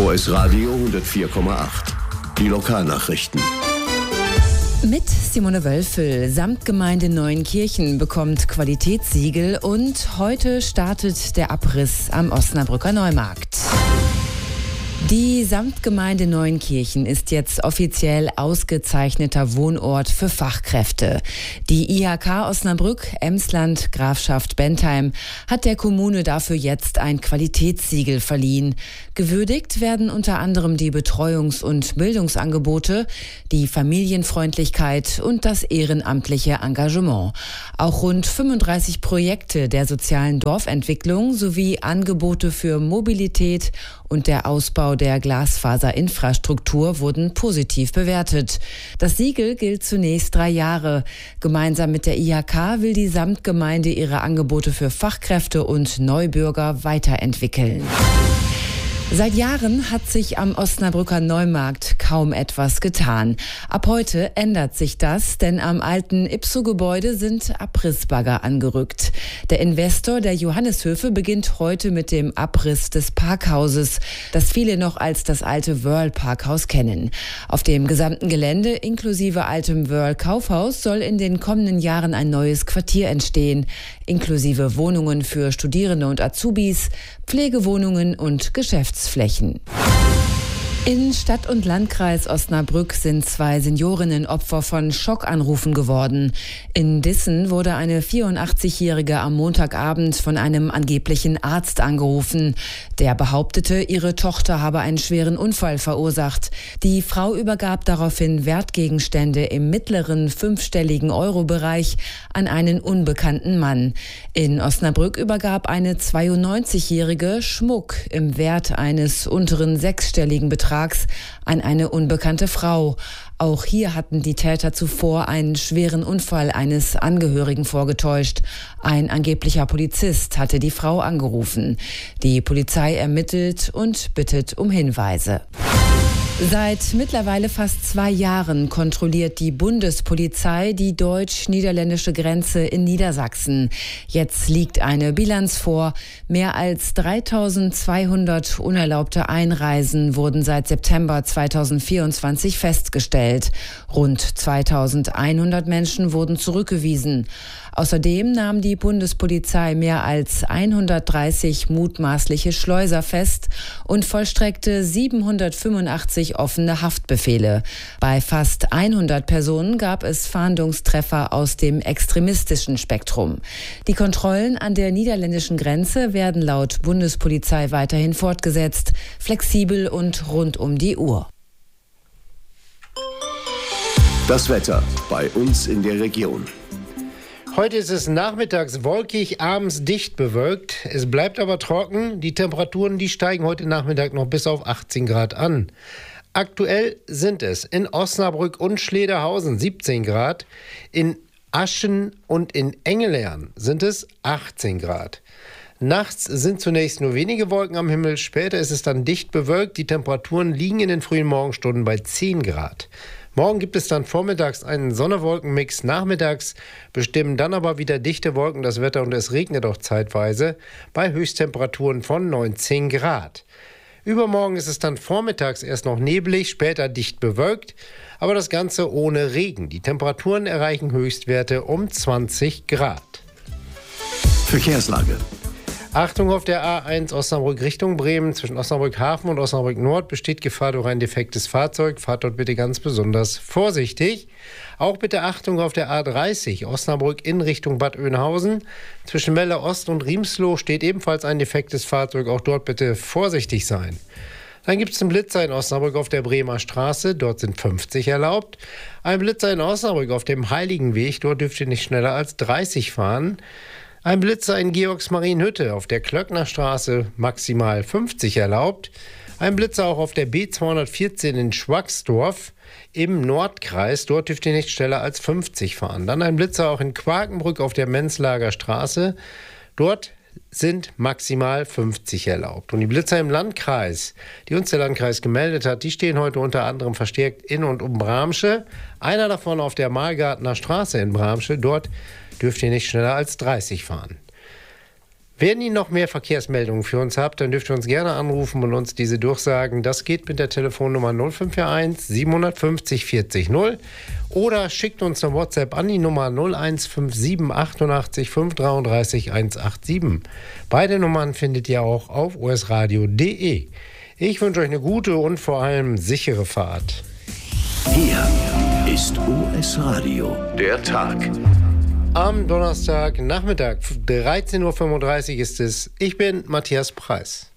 OS Radio 104,8. Die Lokalnachrichten. Mit Simone Wölfel. Samtgemeinde Neuenkirchen bekommt Qualitätssiegel und heute startet der Abriss am Osnabrücker Neumarkt. Die Samtgemeinde Neuenkirchen ist jetzt offiziell ausgezeichneter Wohnort für Fachkräfte. Die IHK Osnabrück, Emsland, Grafschaft Bentheim hat der Kommune dafür jetzt ein Qualitätssiegel verliehen. Gewürdigt werden unter anderem die Betreuungs- und Bildungsangebote, die Familienfreundlichkeit und das ehrenamtliche Engagement. Auch rund 35 Projekte der sozialen Dorfentwicklung sowie Angebote für Mobilität und der Ausbau der Glasfaserinfrastruktur wurden positiv bewertet. Das Siegel gilt zunächst 3 Jahre. Gemeinsam mit der IHK will die Samtgemeinde ihre Angebote für Fachkräfte und Neubürger weiterentwickeln. Seit Jahren hat sich am Osnabrücker Neumarkt kaum etwas getan. Ab heute ändert sich das, denn am alten Ipso-Gebäude sind Abrissbagger angerückt. Der Investor der Johanneshöfe beginnt heute mit dem Abriss des Parkhauses, das viele noch als das alte Wöhrl-Parkhaus kennen. Auf dem gesamten Gelände inklusive altem Wöhrl-Kaufhaus soll in den kommenden Jahren ein neues Quartier entstehen, inklusive Wohnungen für Studierende und Azubis, Pflegewohnungen und Geschäftsflächen. In Stadt- und Landkreis Osnabrück sind 2 Seniorinnen Opfer von Schockanrufen geworden. In Dissen wurde eine 84-Jährige am Montagabend von einem angeblichen Arzt angerufen. Der behauptete, ihre Tochter habe einen schweren Unfall verursacht. Die Frau übergab daraufhin Wertgegenstände im mittleren 5-stelligen Euro-Bereich an einen unbekannten Mann. In Osnabrück übergab eine 92-Jährige Schmuck im Wert eines unteren 6-stelligen Betrags an eine unbekannte Frau. Auch hier hatten die Täter zuvor einen schweren Unfall eines Angehörigen vorgetäuscht. Ein angeblicher Polizist hatte die Frau angerufen. Die Polizei ermittelt und bittet um Hinweise. Seit mittlerweile fast 2 Jahren kontrolliert die Bundespolizei die deutsch-niederländische Grenze in Niedersachsen. Jetzt liegt eine Bilanz vor. Mehr als 3.200 unerlaubte Einreisen wurden seit September 2024 festgestellt. Rund 2.100 Menschen wurden zurückgewiesen. Außerdem nahm die Bundespolizei mehr als 130 mutmaßliche Schleuser fest und vollstreckte 785 offene Haftbefehle. Bei fast 100 Personen gab es Fahndungstreffer aus dem extremistischen Spektrum. Die Kontrollen an der niederländischen Grenze werden laut Bundespolizei weiterhin fortgesetzt, flexibel und rund um die Uhr. Das Wetter bei uns in der Region. Heute ist es nachmittags wolkig, abends dicht bewölkt. Es bleibt aber trocken. Die Temperaturen, die steigen heute Nachmittag noch bis auf 18 Grad an. Aktuell sind es in Osnabrück und Schlederhausen 17 Grad. In Aschen und in Engelern sind es 18 Grad. Nachts sind zunächst nur wenige Wolken am Himmel. Später ist es dann dicht bewölkt. Die Temperaturen liegen in den frühen Morgenstunden bei 10 Grad. Morgen gibt es dann vormittags einen Sonne-Wolken-Mix, nachmittags bestimmen dann aber wieder dichte Wolken das Wetter und es regnet auch zeitweise bei Höchsttemperaturen von 19 Grad. Übermorgen ist es dann vormittags erst noch neblig, später dicht bewölkt, aber das Ganze ohne Regen. Die Temperaturen erreichen Höchstwerte um 20 Grad. Verkehrslage. Achtung auf der A1 Osnabrück Richtung Bremen. Zwischen Osnabrück Hafen und Osnabrück Nord besteht Gefahr durch ein defektes Fahrzeug. Fahrt dort bitte ganz besonders vorsichtig. Auch bitte Achtung auf der A30 Osnabrück in Richtung Bad Oeynhausen. Zwischen Melle Ost und Riemsloh steht ebenfalls ein defektes Fahrzeug. Auch dort bitte vorsichtig sein. Dann gibt es einen Blitzer in Osnabrück auf der Bremer Straße. Dort sind 50 erlaubt. Ein Blitzer in Osnabrück auf dem Heiligenweg. Dort dürft ihr nicht schneller als 30 fahren. Ein Blitzer in Georgsmarienhütte auf der Klöcknerstraße, maximal 50 erlaubt. Ein Blitzer auch auf der B214 in Schwacksdorf im Nordkreis. Dort dürft ihr nicht schneller als 50 fahren. Dann ein Blitzer auch in Quakenbrück auf der Menzlager Straße. Dort sind maximal 50 erlaubt. Und die Blitzer im Landkreis, die uns der Landkreis gemeldet hat, die stehen heute unter anderem verstärkt in und um Bramsche. Einer davon auf der Margartner Straße in Bramsche. Dort dürft ihr nicht schneller als 30 fahren. Wenn ihr noch mehr Verkehrsmeldungen für uns habt, dann dürft ihr uns gerne anrufen und uns diese durchsagen. Das geht mit der Telefonnummer 0541 750 40 0 oder schickt uns eine WhatsApp an die Nummer 0157 88 533 187. Beide Nummern findet ihr auch auf osradio.de. Ich wünsche euch eine gute und vor allem sichere Fahrt. Hier ist US Radio, der Tag. Am Donnerstag Nachmittag, 13.35 Uhr ist es. Ich bin Matthias Preis.